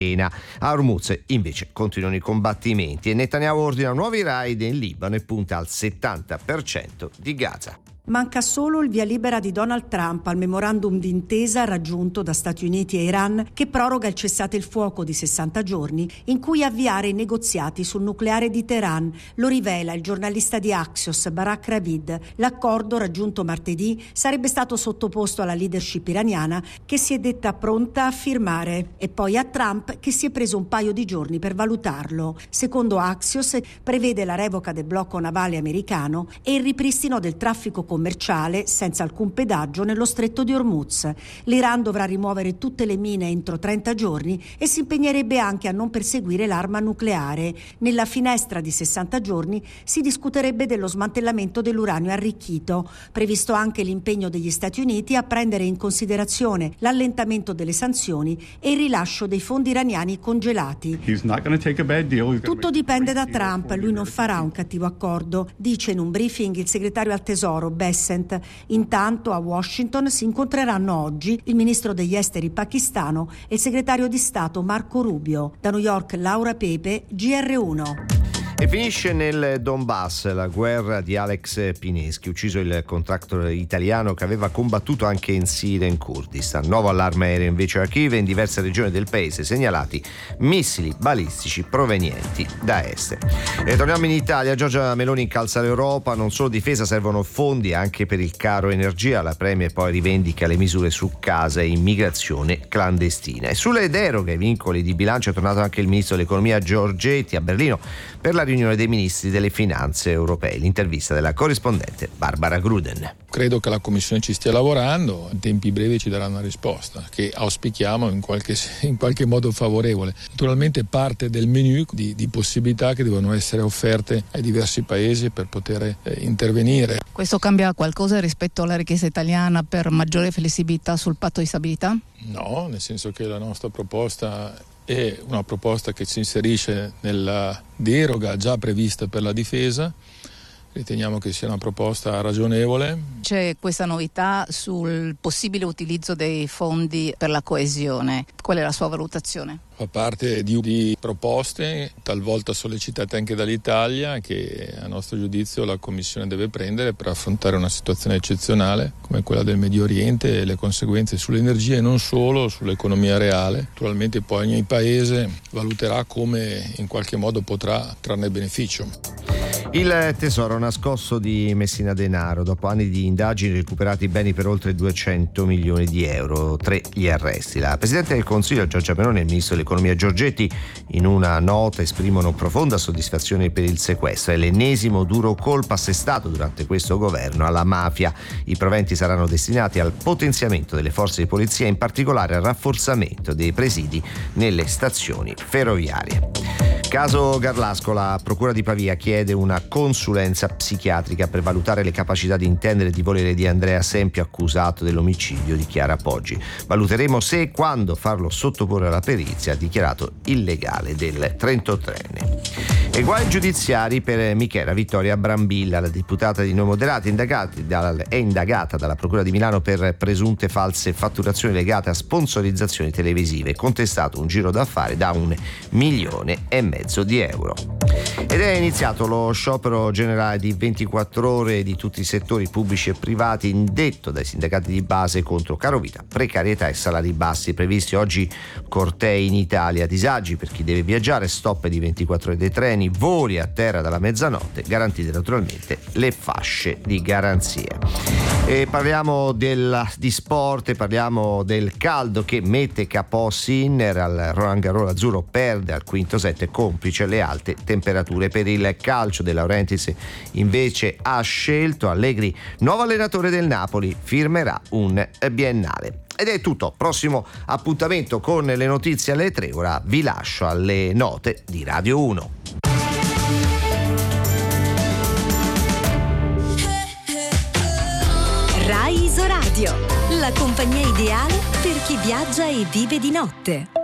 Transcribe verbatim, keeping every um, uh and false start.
A Hormuz invece continuano i combattimenti e Netanyahu ordina nuovi raid in Libano e punta al settanta per cento di Gaza. Manca solo il via libera di Donald Trump al memorandum d'intesa raggiunto da Stati Uniti e Iran che proroga il cessate il fuoco di sessanta giorni in cui avviare i negoziati sul nucleare di Teheran. Lo rivela il giornalista di Axios Barak Ravid. L'accordo raggiunto martedì sarebbe stato sottoposto alla leadership iraniana che si è detta pronta a firmare e poi a Trump che si è preso un paio di giorni per valutarlo. Secondo Axios prevede la revoca del blocco navale americano e il ripristino del traffico commerciale senza alcun pedaggio nello stretto di Hormuz. L'Iran dovrà rimuovere tutte le mine entro trenta giorni e si impegnerebbe anche a non perseguire l'arma nucleare. Nella finestra di sessanta giorni si discuterebbe dello smantellamento dell'uranio arricchito. Previsto anche l'impegno degli Stati Uniti a prendere in considerazione l'allentamento delle sanzioni e il rilascio dei fondi iraniani congelati. Tutto dipende da Trump, lui non farà un cattivo accordo, dice in un briefing il segretario al Tesoro Bessent. Intanto a Washington si incontreranno oggi il ministro degli esteri pakistano e il segretario di Stato Marco Rubio. Da New York Laura Pepe, G R uno. E finisce nel Donbass la guerra di Alex Pineschi, ucciso il contractor italiano che aveva combattuto anche in Siria e in Kurdistan. Nuovo allarme aereo invece a Kiev e in diverse regioni del paese segnalati missili balistici provenienti da est. E torniamo in Italia. Giorgia Meloni incalza l'Europa, non solo difesa, servono fondi anche per il caro energia. La Premier poi rivendica le misure su casa e immigrazione clandestina. E sulle deroghe ai vincoli di bilancio è tornato anche il ministro dell'economia Giorgetti a Berlino per la riunione dei ministri delle finanze europee. L'intervista della corrispondente Barbara Gruden. Credo che la Commissione ci stia lavorando, in tempi brevi ci darà una risposta che auspichiamo in qualche, in qualche modo favorevole. Naturalmente parte del menu di, di possibilità che devono essere offerte ai diversi paesi per poter eh, intervenire. Questo cambia qualcosa rispetto alla richiesta italiana per maggiore flessibilità sul patto di stabilità? No, nel senso che la nostra proposta è una proposta che si inserisce nella deroga già prevista per la difesa. Riteniamo che sia una proposta ragionevole. C'è questa novità sul possibile utilizzo dei fondi per la coesione. Qual è la sua valutazione? Fa parte di, di proposte talvolta sollecitate anche dall'Italia che a nostro giudizio la Commissione deve prendere per affrontare una situazione eccezionale come quella del Medio Oriente e le conseguenze sull'energia e non solo sull'economia reale. Naturalmente poi ogni paese valuterà come in qualche modo potrà trarne beneficio. Il Tesoro nascosto di Messina Denaro. Dopo anni di indagini recuperati beni per oltre duecento milioni di euro, tre gli arresti. La Presidente del Consiglio Giorgia Meloni e il Ministro dell'Economia Giorgetti in una nota esprimono profonda soddisfazione per il sequestro. È l'ennesimo duro colpo assestato durante questo governo alla mafia. I proventi saranno destinati al potenziamento delle forze di polizia, in particolare al rafforzamento dei presidi nelle stazioni ferroviarie. Caso Garlasco, la Procura di Pavia chiede una consulenza psichiatrica per valutare le capacità di intendere e di volere di Andrea Sempio, accusato dell'omicidio di Chiara Poggi. Valuteremo se e quando farlo sottoporre alla perizia, ha dichiarato il legale del trentottenne. E guai giudiziari per Michela Vittoria Brambilla, la deputata di Noi Moderati, indagati dal, è indagata dalla Procura di Milano per presunte false fatturazioni legate a sponsorizzazioni televisive, contestato un giro d'affari da un milione e mezzo di euro. Ed è iniziato lo sciopero generale di ventiquattro ore di tutti i settori pubblici e privati indetto dai sindacati di base contro carovita, precarietà e salari bassi. Previsti oggi cortei in Italia, disagi per chi deve viaggiare, stop di ventiquattro ore dei treni, voli a terra dalla mezzanotte, garantite naturalmente le fasce di garanzie. E parliamo del, di sport e parliamo del caldo che mette K O Sinner al Roland Garros. Azzurro perde al quinto set, complice le alte temperature. Per il calcio, De Laurentiis invece ha scelto Allegri nuovo allenatore del Napoli, firmerà un biennale. Ed è tutto, prossimo appuntamento con le notizie alle tre. Ora vi lascio alle note di Radio uno. Rai Isoradio, la compagnia ideale per chi viaggia e vive di notte.